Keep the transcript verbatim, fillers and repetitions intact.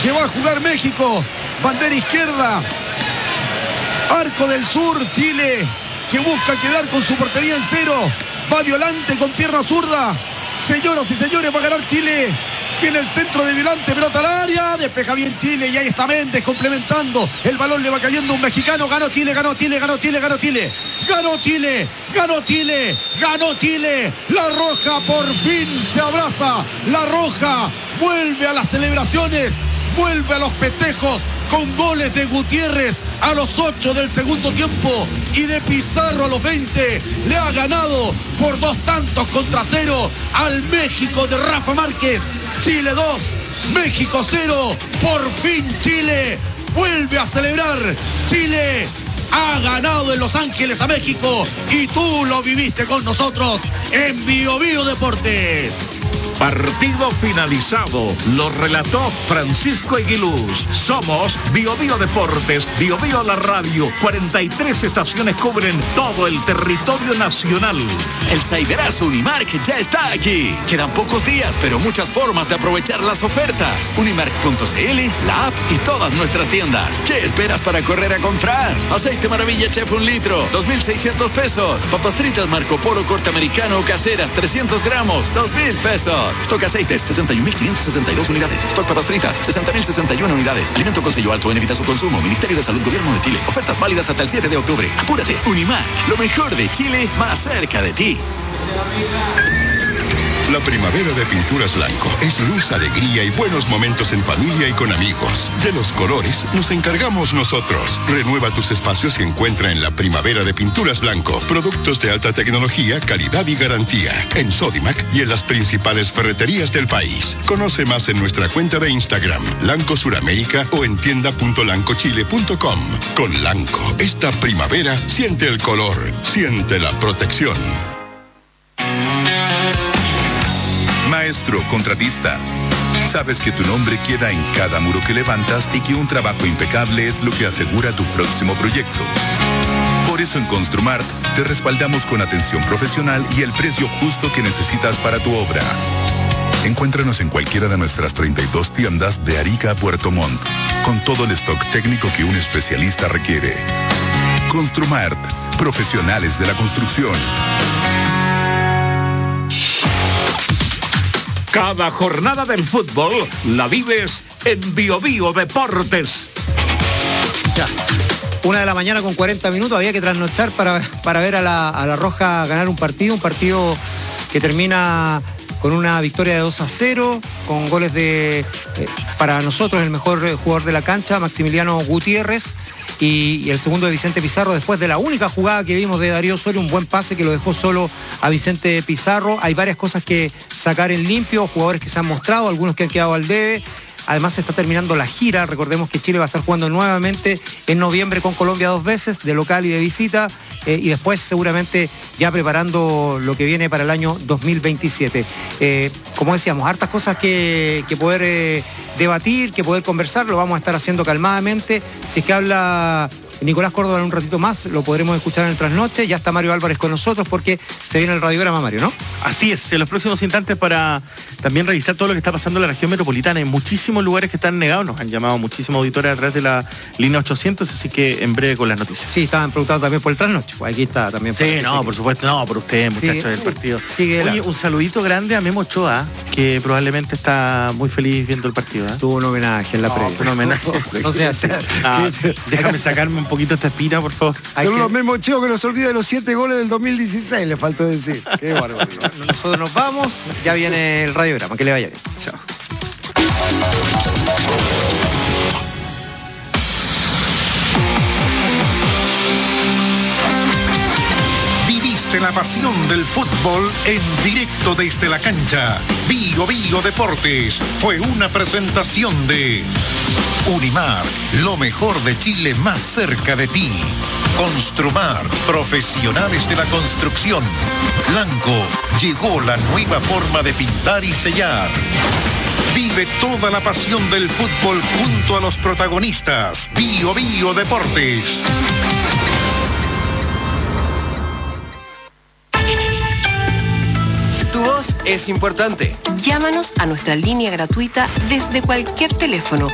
que va a jugar México. Bandera izquierda. Arco del sur, Chile, que busca quedar con su portería en cero. Va Violante con pierna zurda. Señoras y señores, va a ganar Chile. Viene el centro de Violante, pelota al área, despeja bien Chile y ahí está Méndez complementando. El balón le va cayendo a un mexicano. Ganó Chile, ganó Chile, ganó Chile, ganó Chile. Ganó Chile, ganó Chile, ganó Chile. La Roja por fin se abraza. La Roja vuelve a las celebraciones, vuelve a los festejos. Con goles de Gutiérrez a los ocho del segundo tiempo y de Pizarro a los veinte. Le ha ganado por dos tantos contra cero al México de Rafa Márquez. Chile dos, México cero. Por fin Chile vuelve a celebrar. Chile ha ganado en Los Ángeles a México y tú lo viviste con nosotros en Bio Bio Deportes. Partido finalizado, lo relató Francisco Aguiluz. Somos Bio Bio Deportes, Bio Bio la radio. cuarenta y tres estaciones cubren todo el territorio nacional. El Cyberazo Unimark ya está aquí. Quedan pocos días, pero muchas formas de aprovechar las ofertas. Unimark punto c l, la app y todas nuestras tiendas. ¿Qué esperas para correr a comprar? Aceite Maravilla Chef un litro, dos mil seiscientos pesos. Papas fritas Marco Polo corte americano o caseras, trescientos gramos, dos mil pesos. Stock aceites, sesenta y un mil quinientas sesenta y dos unidades. Stock papas fritas, sesenta mil sesenta y una unidades. Alimento con sello alto en evita su consumo. Ministerio de Salud, Gobierno de Chile. Ofertas válidas hasta el siete de octubre. Apúrate. Unimark, lo mejor de Chile, más cerca de ti. La primavera de Pinturas Blanco es luz, alegría y buenos momentos en familia y con amigos. De los colores nos encargamos nosotros. Renueva tus espacios y encuentra en la primavera de Pinturas Blanco productos de alta tecnología, calidad y garantía. En Sodimac y en las principales ferreterías del país. Conoce más en nuestra cuenta de Instagram, Lanco Suramérica, o en tienda punto lanco chile punto com. Con Lanco, esta primavera siente el color, siente la protección. Maestro contratista, sabes que tu nombre queda en cada muro que levantas y que un trabajo impecable es lo que asegura tu próximo proyecto. Por eso en Construmart te respaldamos con atención profesional y el precio justo que necesitas para tu obra. Encuéntranos en cualquiera de nuestras treinta y dos tiendas de Arica a Puerto Montt, con todo el stock técnico que un especialista requiere. Construmart, profesionales de la construcción. Cada jornada del fútbol la vives en Bio Bio Deportes. Ya. Una de la mañana con cuarenta minutos, había que trasnochar para, para ver a la, a la Roja ganar un partido, un partido que termina con una victoria de dos a cero, con goles de, eh, para nosotros, el mejor jugador de la cancha, Maximiliano Gutiérrez, y, y el segundo de Vicente Pizarro, después de la única jugada que vimos de Darío Osorio, un buen pase que lo dejó solo a Vicente Pizarro. Hay varias cosas que sacar en limpio, jugadores que se han mostrado, algunos que han quedado al debe. Además se está terminando la gira, recordemos que Chile va a estar jugando nuevamente en noviembre con Colombia dos veces, de local y de visita, eh, y después seguramente ya preparando lo que viene para el año dos mil veintisiete. Eh, como decíamos, hartas cosas que, que poder eh, debatir, que poder conversar, lo vamos a estar haciendo calmadamente. Si es que habla Nicolás Córdoba en un ratito más, lo podremos escuchar en el trasnoche. Ya está Mario Álvarez con nosotros porque se viene el radiograma, Mario, ¿no? Así es, en los próximos instantes para también revisar todo lo que está pasando en la región metropolitana. En muchísimos lugares que están negados, nos han llamado muchísimos auditores a través de la línea ochocientos, así que en breve con las noticias. Sí, estaban preguntando también por el trasnoche, pues aquí está también. Sí, no, por supuesto, no, por ustedes, muchachos sigue, del sí, partido. Sigue Oye, la... un saludito grande a Memo Ochoa, que probablemente está muy feliz viendo el partido. ¿eh? Tuvo un homenaje en la no, previa. Un homenaje. No sea así. Ah, déjame sacarme un poquito esta espina, por favor. Son los Memo Ochoa que nos olvida de los siete goles del dos mil dieciséis, le faltó decir. Qué bárbaro. Nosotros nos vamos, ya viene el radiograma, que le vaya bien. Chao. Viviste la pasión del fútbol en directo desde la cancha. Bio Bio Deportes fue una presentación de Unimark, lo mejor de Chile más cerca de ti. Construmar, profesionales de la construcción. Blanco, llegó la nueva forma de pintar y sellar. Vive toda la pasión del fútbol junto a los protagonistas. Bio Bio Deportes. Tu voz es importante. Llámanos a nuestra línea gratuita desde cualquier teléfono.